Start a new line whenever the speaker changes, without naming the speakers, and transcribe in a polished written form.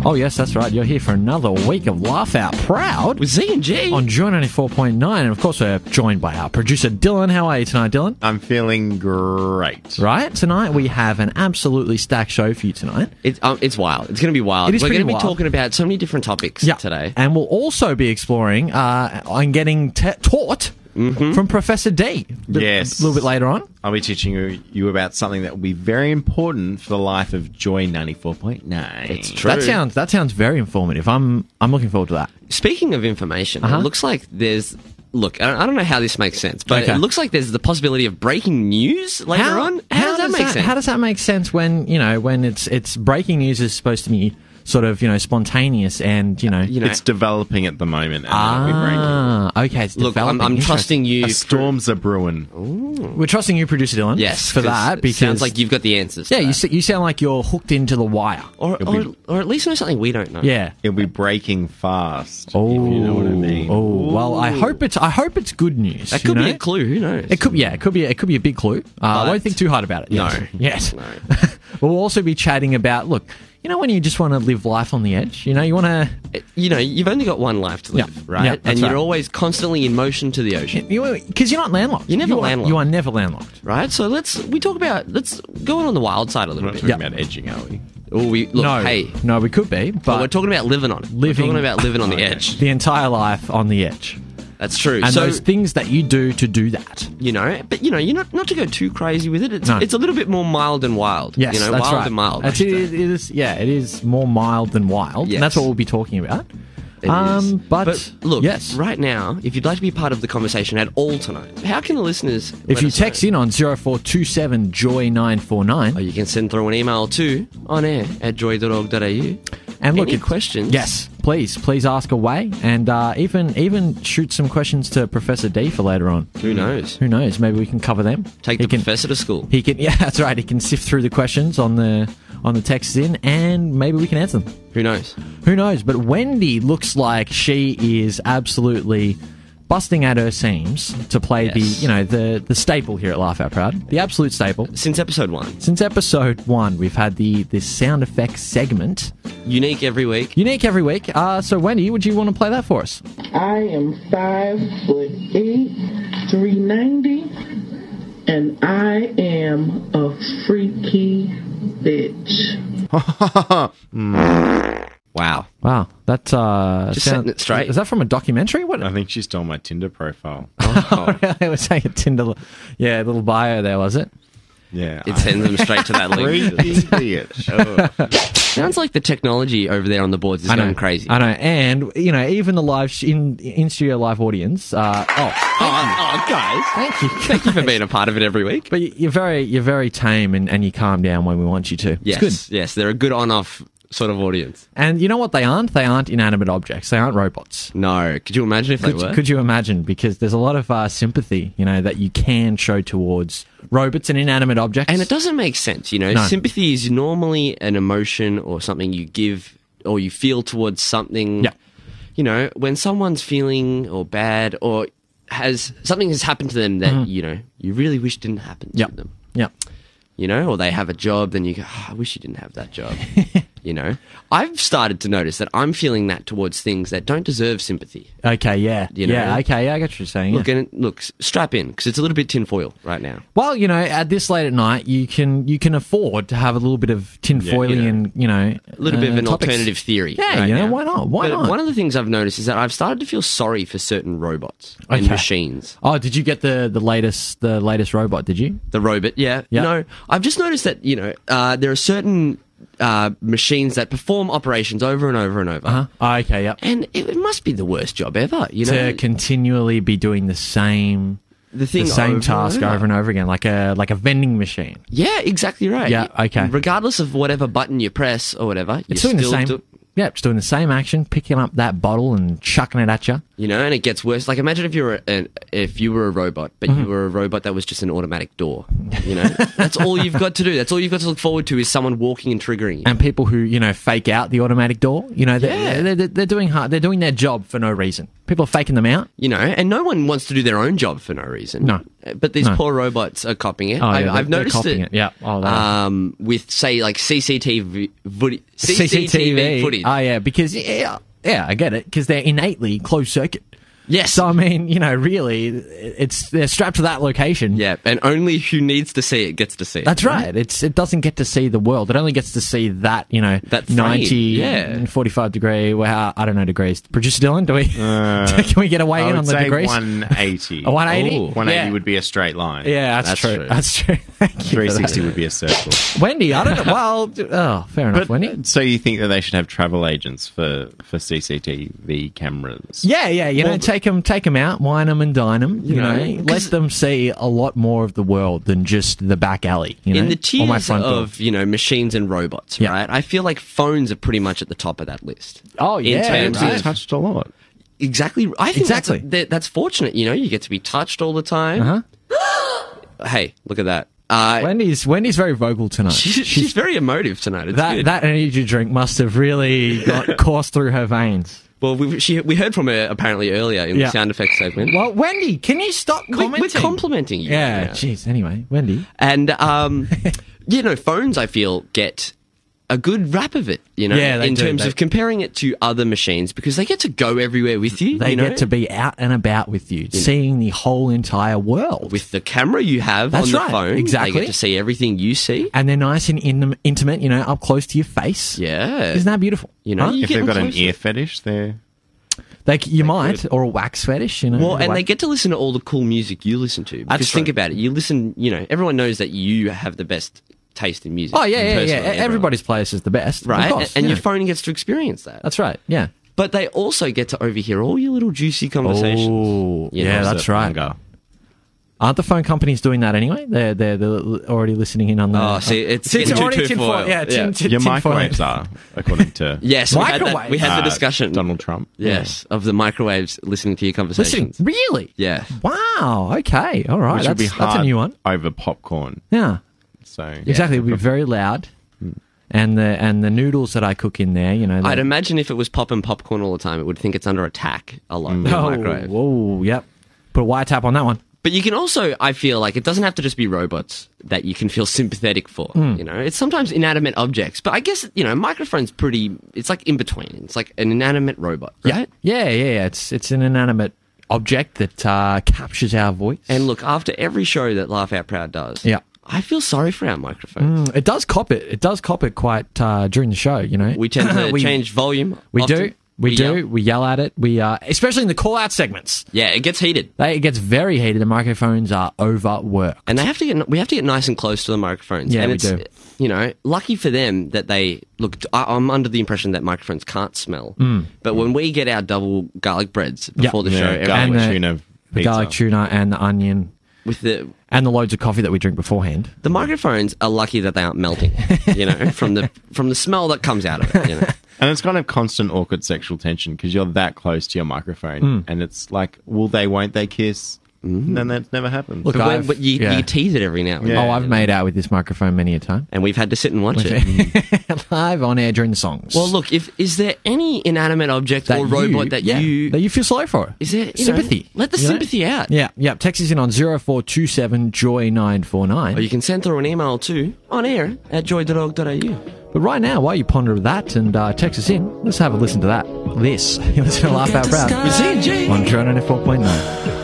Oh, yes, that's right. You're here for another week of Laugh Out Proud
With Z and G.
on Joy 94.9. And, of course, we're joined by our producer, Dylan. How are you tonight, Dylan?
I'm feeling great.
Right? Tonight we have an absolutely stacked show for you tonight.
It's wild. It's going to be wild.
It is
We're going to
pretty
be
wild.
talking about so many different topics today.
And we'll also be exploring and getting taught from Professor D.
Yes.
A little bit later on.
I'll be teaching you about something that will be very important for the life of Joy 94.9.
It's true.
That sounds very informative. I'm looking forward to that.
Speaking of information, it looks like there's... Look, I don't know how this makes sense, but
Okay.
it looks like there's the possibility of breaking news later on. How does that make sense?
How does that make sense when it's breaking news is supposed to be sort of, spontaneous and,
It's developing at the moment. And it'll be breaking.
Okay. It's
Look,
developing.
I'm trusting you.
Storms are brewing.
We're trusting you, producer Dylan.
Yes,
for that.
it
Because
sounds like you've got the answers.
yeah,
to
you
that.
sound like you're hooked into the wire.
or at least know something we don't know.
Yeah.
It'll be breaking fast.
Oh,
if you know what I mean.
Oh, well, I hope it's good news.
That could be a clue. Who knows?
It could be a big clue. I won't think too hard about it.
No.
Yes.
No.
We'll also be chatting about, look, when you just want to live life on the edge, you want to...
You've only got one life to live,
Yeah.
right?
Yeah, that's
and you're
right.
always constantly in motion to the ocean,
Because you're not landlocked.
You're never landlocked.
You are never landlocked.
right? So let's go on the wild side a
We're
little
not
bit.
talking
Yeah.
about edging, are we?
No, we could be,
But we're
but
talking about living on. We're
Living-
talking about living on the
Okay.
edge.
the entire life on the edge.
That's true.
And
so
those things that you do to do that.
but you're not to go too crazy with it. It's
No.
it's a little bit more mild and wild.
Yes, that's
wild
right.
and mild.
It is more mild than wild,
Yes.
and that's what we'll be talking about.
It is.
But
look,
yes.
right now, if you'd like to be part of the conversation at all tonight, how can the listeners?
If you text in on 0427 Joy 949,
you can send through an email to onair@joy.org.au.
and look,
Any questions?
Yes, please ask away, and even shoot some questions to Professor D for later on.
Who knows?
Who knows? Maybe we can cover them.
Take
He
the
can-
professor to school.
He can, yeah, that's right. He can sift through the questions on the texts in, and maybe we can answer them.
Who knows?
Who knows? But Wendy looks like she is absolutely busting at her seams to play
Yes.
the staple here at Laugh Out Proud, the absolute staple.
Since episode 1,
Since episode 1, we've had this sound effects segment,
unique every week.
unique every week. So Wendy, would you want to play that for us?
I am 5'8", 390, and I am a freaky bitch.
Wow.
Wow, that
Just setting it straight.
Is that from a documentary? What?
I think she stole my Tinder profile.
They were saying a Tinder, little bio there, was it?
Yeah.
It sends them straight to that link.
Freaky bitch.
Sounds like the technology over there on the boards is going crazy.
I know, and even the live in studio live audience.
Guys.
Thank you,
Thank you for being a part of it every week.
But you're very tame and you calm down when we want you to.
Yes,
It's good.
yes, they're a good on-off sort of audience.
And you know what they aren't? They aren't inanimate objects. They aren't robots.
No, could you imagine if they were?
Could you imagine? Because there's a lot of sympathy, that you can show towards robots and inanimate objects.
And it doesn't make sense,
No.
Sympathy is normally an emotion or something you give or you feel towards something.
Yeah.
When someone's feeling or bad or something has happened to them that, you really wish didn't happen to
Yep.
them.
Yep.
Or they have a job, then you go, I wish you didn't have that job. I've started to notice that I'm feeling that towards things that don't deserve sympathy.
Okay, yeah.
You know?
Yeah, okay, I get what you're saying.
Look,
yeah.
and look, strap in because it's a little bit tinfoil right now.
Well, at this late at night, you can afford to have a little bit of tinfoilian,
A little bit of an
topics.
alternative theory.
Yeah,
right now.
why not? Why
But
not?
One of the things I've noticed is that I've started to feel sorry for certain robots and
Okay.
machines.
Oh, did you get the latest robot? Did you?
The robot, yeah.
Yeah.
No, I've just noticed that, there are certain machines that perform operations over and over and over.
Oh, okay, yep.
And it must be the worst job ever,
To continually be doing the same
the thing
the same
over
task
and
over and over again, like a vending machine.
Yeah, exactly right.
Yeah, okay.
Regardless of whatever button you press or whatever,
It's
you're
doing the
still
same. Yeah, it's doing the same action, picking up that bottle and chucking it at you.
and it gets worse. Like, imagine if you were a robot, but you were a robot that was just an automatic door. That's all you've got to do. That's all you've got to look forward to is someone walking and triggering you.
And people who fake out the automatic door,
Yeah.
they're doing hard. They're doing their job for no reason. People are faking them out.
You know, and no one wants to do their own job for no reason.
No.
But these
No.
poor robots are copying it.
Oh, yeah,
I've
they're
noticed
copying
it.
Yeah. Oh, they are.
With, say, like CCTV footage.
Oh, yeah, because, yeah, I get it, because they're innately closed circuit.
Yes.
So, I mean, you know, really, they're strapped to that location.
Yeah, and only who needs to see it gets to see it.
That's right. It doesn't get to see the world. It only gets to see that, you know,
That frame,
90,
yeah.
45 degree, well, I don't know degrees. Producer Dylan, do we, can we get away
I
in
would
on the
say
degrees?
180.
A 180?
Ooh, 180
Yeah.
would be a straight line.
Yeah, that's true.
true.
That's true. Thank you for that.
360 would be a circle.
Wendy, I don't know. Well, oh, fair enough,
But
Wendy.
so you think that they should have travel agents for CCTV cameras?
Yeah, you know, take them out, wine them and dine them. You know, let
'cause-
them see a lot more of the world than just the back alley. You know,
In the
or my
tiers
front door.
of, you know, machines and robots,
Yeah.
right? I feel like phones are pretty much at the top of that list.
Oh, yeah,
In terms
right.
of
Touched a lot.
exactly. I think
Exactly.
that's fortunate. You know, you get to be touched all the time.
Uh-huh.
Hey, look at that.
Wendy's very vocal tonight.
She's very emotive tonight. It's good.
that energy drink must have really got coursed through her veins.
Well, we heard from her apparently earlier in
Yeah.
the sound effects segment.
Well, Wendy, can you stop commenting?
We're complimenting you.
Yeah,
right now.
jeez. Anyway, Wendy.
And you know, phones I feel get a good rap of it. You know,
Yeah, they
in
do.
terms of comparing it to other machines because they get to go everywhere with you.
They
you know?
get to be out and about with you, seeing the whole entire world.
with the camera you have
That's
on the
right,
phone.
exactly.
They get to see everything you see.
And they're nice and intimate, you know, up close to your face.
Yeah,
Isn't that beautiful?
You know,
Huh?
you
If
get
they've got an
closer.
ear fetish, they're...
You might, or a wax fetish, you know.
Well, and
Wax-
they get to listen to all the cool music you listen to. Because
That's
think
true.
about it. You listen, you know, everyone knows that you have the best taste in music.
Oh, yeah.
personally,
Everybody's place is the best.
Right?
Of course,
and
yeah.
your phone gets to experience that.
That's right, yeah.
But they also get to overhear all your little juicy conversations.
Oh,
You
yeah,
know,
that's right.
Longer.
Aren't the phone companies doing that anyway? They're already listening in on the...
Oh, see, it's getting too
already
tinfoil.
tinfoil. Yeah,
Yeah.
Your microwaves are, according to
Yes,
Microwaves?
we had the discussion.
Donald Trump.
Yes, of the microwaves listening to your conversations.
Listening? Really?
Yeah.
Wow, okay, all right.
Which would be
That's
hard
a new one.
over popcorn.
Yeah,
So
exactly. It would be very loud. And the noodles that I cook in there, you know...
I'd imagine if it was popping popcorn all the time, it would think it's under attack a lot. The microwave.
Whoa, yep. Put a wiretap on that one.
But you can also, I feel like, it doesn't have to just be robots that you can feel sympathetic for.
Hmm.
You know, it's sometimes inanimate objects. But I guess, you know, microphone's pretty, it's like in between. It's like an inanimate robot, right?
Yeah. It's an inanimate object that captures our voice.
And look, after every show that Laugh Out Proud does,
Yeah.
I feel sorry for our microphones.
It does cop it. It does cop it quite during the show, you know.
We tend to change volume.
We
often.
do. We do.
yell.
We yell at it. We especially in the call-out segments.
Yeah, it gets heated.
It gets very heated. The microphones are overworked.
And we have to get nice and close to the microphones.
Yeah,
and
we
it's,
do.
You know, lucky for them that they look. I'm under the impression that microphones can't smell. But when we get our double garlic breads before the show, every
And
garlic
the-
tuna
The
pizza.
garlic tuna and the onion
with the
loads of coffee that we drink beforehand.
the microphones are lucky that they aren't melting. You know, from the smell that comes out of it. You know.
And it's kind of constant awkward sexual tension because you're that close to your microphone, and it's like, will they, won't they kiss? And then that never happens.
Look,
But you tease it every now and then.
Yeah.
Oh, I've made out with this microphone many a time.
And we've had to sit and watch it.
Live on air during the songs.
Well, look, is there any inanimate object or robot that you
feel sorry for?
is there
sympathy?
Let the
you know?
sympathy out.
Yeah. Text us in on 0427 Joy 949.
Or you can send through an email to onair@joy.org.au.
But right now, while you ponder that and text us in, let's have a listen to that. You're listening to Laugh Out Proud.
We're seeing G.
On Joy 94.9.